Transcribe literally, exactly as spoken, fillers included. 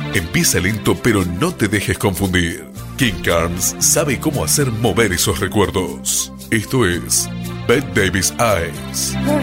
Empieza lento, pero no te dejes confundir. King Carnes sabe cómo hacer mover esos recuerdos. Esto es Bette Davis Eyes.